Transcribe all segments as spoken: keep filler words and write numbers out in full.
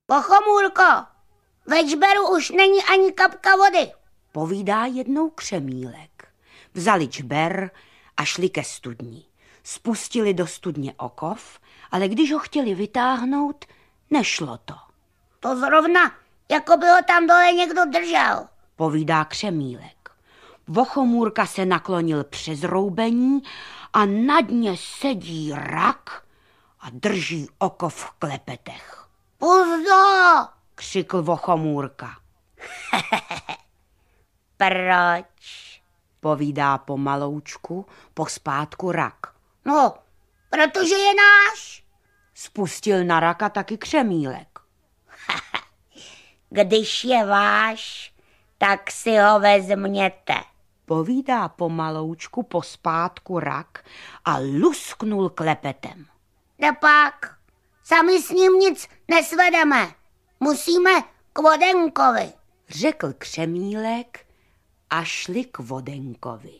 Pochomůrko, ve čberu už není ani kapka vody, povídá jednou Křemílek. Vzali čber a šli ke studni. Spustili do studně okov, ale když ho chtěli vytáhnout, nešlo to. To zrovna, jako by ho tam dole někdo držel, povídá Křemílek. Vochomůrka se naklonil přes roubení a na dně sedí rak a drží okov v klepetech. Puzdo, křikl Vochomůrka. Proč? Povídá pomaloučku pospátku rak. No, protože je náš. Spustil na raka taky Křemílek. Když je váš, tak si ho vezměte. Povídá pomaloučku pospátku rak a lusknul klepetem. Nepak, sami s ním nic nesvedeme. Musíme k Vodenkovi, řekl Křemílek a šli k Vodenkovi.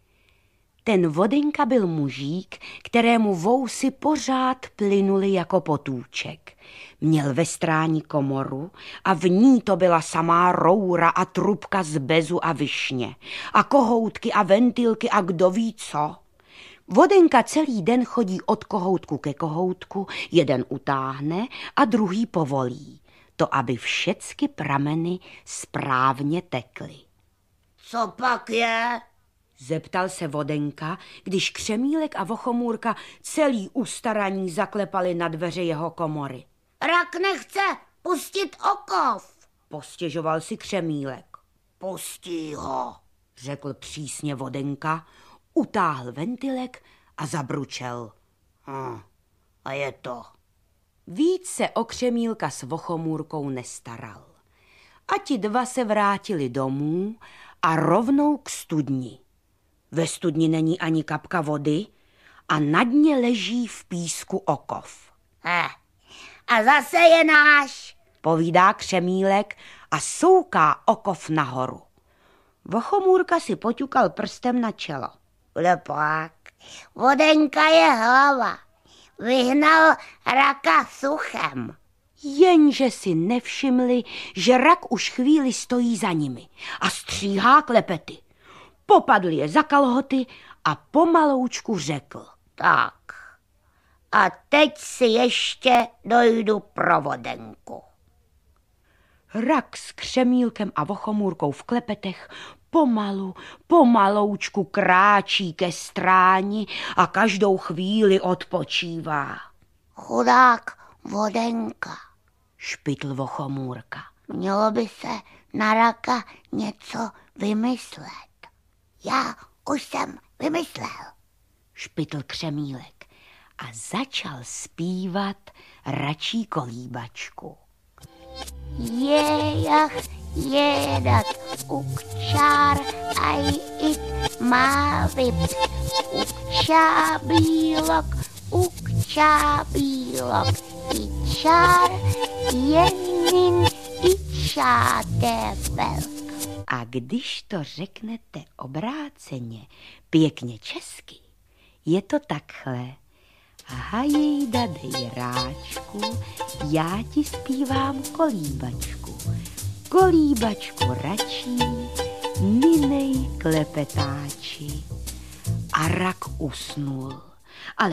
Ten Vodenka byl mužík, kterému vousy pořád plynuly jako potůček. Měl ve stráni komoru a v ní to byla samá roura a trubka z bezu a višně a kohoutky a ventilky a kdo ví co. Vodenka celý den chodí od kohoutku ke kohoutku, jeden utáhne a druhý povolí, to aby všecky prameny správně tekly. Co pak je? Zeptal se Vodenka, když Křemílek a Vochomůrka celý ustaraní zaklepali na dveře jeho komory. Rak nechce pustit okov, postěžoval si Křemílek. Pustí ho, řekl přísně Vodenka, utáhl ventilek a zabručel. Hm, a je to. Víc se o Křemílka s Vochomůrkou nestaral. A ti dva se vrátili domů a rovnou k studni. Ve studni není ani kapka vody a na dně leží v písku okov. Eh, a zase je náš, povídá Křemílek a souká okov nahoru. Vochomůrka si poťukal prstem na čelo. Lepak, Vodenka je hlava, vyhnal raka suchem. Jenže si nevšimli, že rak už chvíli stojí za nimi a stříhá klepety. Popadl je za kalhoty a pomaloučku řekl. Tak, a teď si ještě dojdu pro Vodenku. Rak s Křemílkem a Vochomůrkou v klepetech pomalu, pomaloučku kráčí ke stráni a každou chvíli odpočívá. Chudák Vodenka, špitl Vochomůrka. Mělo by se na raka něco vymyslet. Já už jsem vymyslel, špitl Křemílek a začal zpívat račí kolíbačku. Jejach jedat ukčár a it má vypt. Ukčá bílok, ukčá bílok, i čár jednin i čáté velk. A když to řeknete obráceně, pěkně česky, je to takhle. Hajejda dej ráčku, já ti zpívám kolíbačku. Kolíbačku račí, minej klepetáči. A rak usnul.